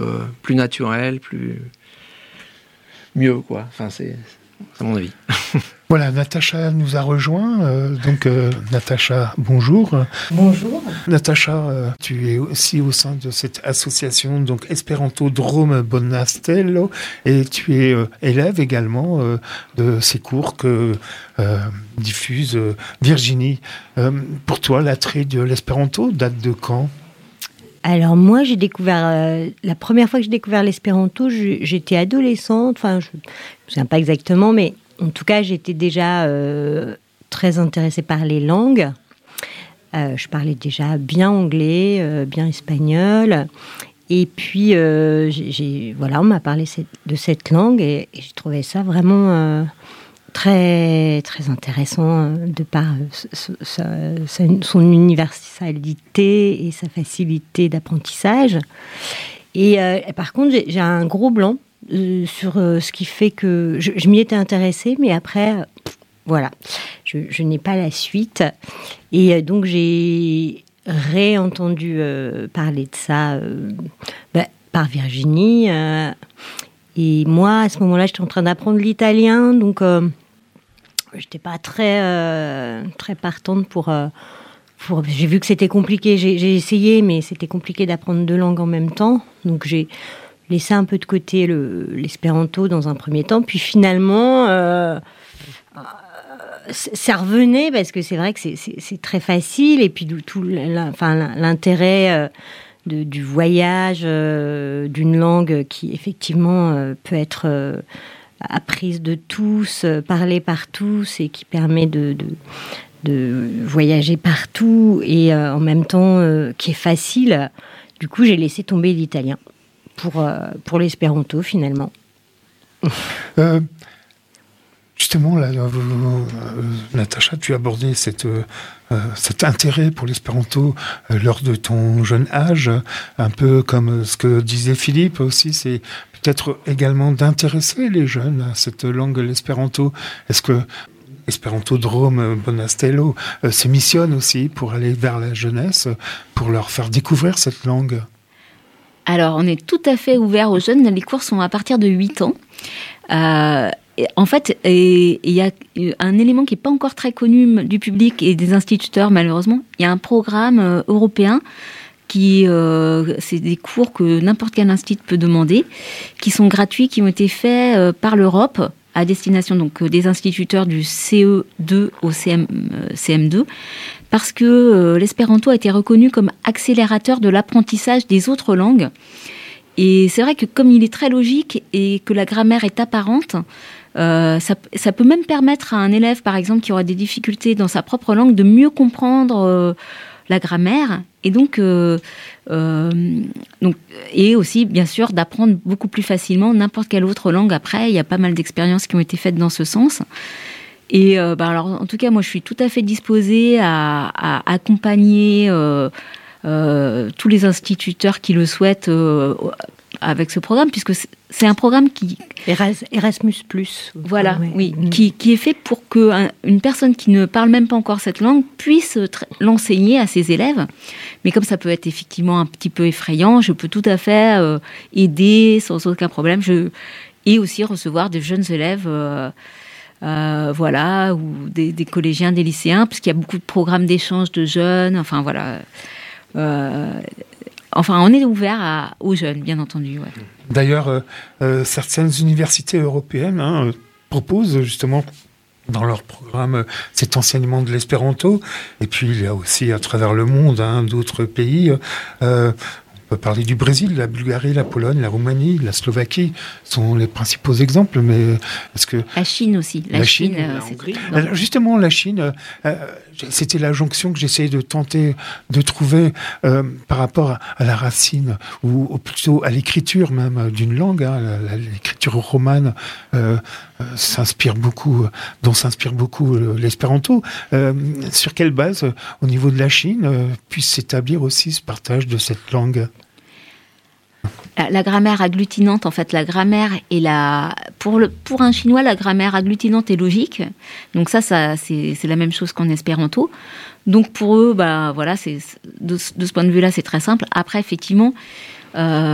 plus naturel, mieux, quoi. Enfin, c'est mon avis. Voilà, Natacha nous a rejoint. Natacha, bonjour. Bonjour. Natacha, tu es aussi au sein de cette association, donc Esperanto Drôme Bonastello, et tu es élève également de ces cours que diffuse Virginie. Pour toi, l'attrait de l'espéranto date de quand ? Alors moi, j'ai découvert la première fois que j'ai découvert l'espéranto, j'étais adolescente. Enfin, je ne me souviens pas exactement, mais en tout cas, j'étais déjà très intéressée par les langues. Je parlais déjà bien anglais, bien espagnol. Et puis, on m'a parlé de cette langue et j'ai trouvé ça vraiment très, très intéressant de par son universalité et sa facilité d'apprentissage. Et par contre, j'ai un gros blanc sur ce qui fait que je m'y étais intéressée, mais après, voilà, je n'ai pas la suite. Et donc, j'ai réentendu parler de ça par Virginie. Et moi, à ce moment-là, j'étais en train d'apprendre l'italien, donc j'étais pas très partante pour. J'ai vu que c'était compliqué. J'ai essayé, mais c'était compliqué d'apprendre 2 langues en même temps. Donc j'ai laissé un peu de côté l'espéranto dans un premier temps. Puis finalement, ça revenait parce que c'est vrai que c'est très facile. Et puis tout l'intérêt du voyage, d'une langue qui effectivement peut être apprise de tous, parlée par tous et qui permet de voyager partout et en même temps qui est facile. Du coup, j'ai laissé tomber l'italien pour l'espéranto finalement. Justement, là, Natacha, tu as abordé cet intérêt pour l'espéranto lors de ton jeune âge, un peu comme ce que disait Philippe aussi, c'est peut-être également d'intéresser les jeunes à cette langue, l'espéranto. Est-ce que Esperanto Drôme Bonastello se missionne aussi pour aller vers la jeunesse, pour leur faire découvrir cette langue ? Alors, on est tout à fait ouvert aux jeunes. Les cours sont à partir de 8 ans. En fait, il y a un élément qui n'est pas encore très connu du public et des instituteurs, malheureusement. Il y a un programme européen c'est des cours que n'importe quel institut peut demander, qui sont gratuits, qui ont été faits par l'Europe à destination donc des instituteurs du CE2 au CM2, parce que l'espéranto a été reconnu comme accélérateur de l'apprentissage des autres langues. Et c'est vrai que comme il est très logique et que la grammaire est apparente, ça peut même permettre à un élève, par exemple, qui aura des difficultés dans sa propre langue, de mieux comprendre la grammaire et donc et aussi bien sûr d'apprendre beaucoup plus facilement n'importe quelle autre langue. Après, il y a pas mal d'expériences qui ont été faites dans ce sens. Et alors en tout cas, moi je suis tout à fait disposée à accompagner tous les instituteurs qui le souhaitent avec ce programme, puisque c'est un programme qui... Erasmus+. Voilà, oui, qui est fait pour qu'une personne qui ne parle même pas encore cette langue puisse l'enseigner à ses élèves. Mais comme ça peut être effectivement un petit peu effrayant, je peux tout à fait aider sans aucun problème. Et aussi recevoir des jeunes élèves... voilà, ou des collégiens, des lycéens, parce qu'il y a beaucoup de programmes d'échange de jeunes, enfin voilà. On est ouvert aux jeunes, bien entendu. Ouais. D'ailleurs, certaines universités européennes proposent justement dans leur programme cet enseignement de l'espéranto. Et puis il y a aussi à travers le monde d'autres pays. On peut parler du Brésil, la Bulgarie, la Pologne, la Roumanie, la Slovaquie sont les principaux exemples, mais est-ce que... La Chine aussi. La Chine Alors justement, la Chine, c'était la jonction que j'essayais de tenter de trouver par rapport à la racine, ou plutôt à l'écriture même d'une langue. L'écriture romane dont s'inspire beaucoup l'espéranto. Sur quelle base, au niveau de la Chine, puisse s'établir aussi ce partage de cette langue ? La grammaire agglutinante, en fait, la grammaire est pour un Chinois, la grammaire agglutinante est logique. Donc ça c'est la même chose qu'en espéranto. Donc pour eux, voilà, de ce point de vue-là, c'est très simple. Après, effectivement,